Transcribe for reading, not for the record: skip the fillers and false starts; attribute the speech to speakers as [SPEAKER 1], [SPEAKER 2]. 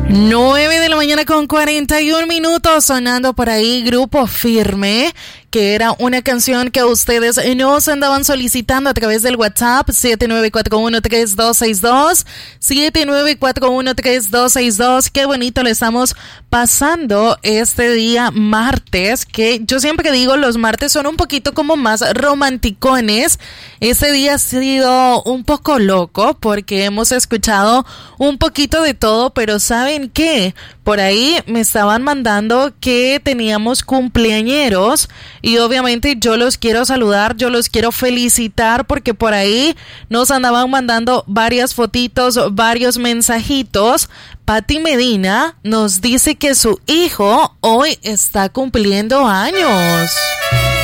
[SPEAKER 1] 9 de la mañana con 41 minutos, sonando por ahí Grupo Firme, que era una canción que ustedes nos andaban solicitando a través del WhatsApp 79413262, 79413262. Qué bonito le estamos pasando este día martes, que yo siempre digo los martes son un poquito como más romanticones. Este día ha sido un poco loco porque hemos escuchado un poquito de todo, pero ¿saben qué? Por ahí me estaban mandando que teníamos cumpleañeros y obviamente yo los quiero saludar, yo los quiero felicitar porque por ahí nos andaban mandando varias fotitos, varios mensajitos. Pati Medina nos dice que su hijo hoy está cumpliendo años.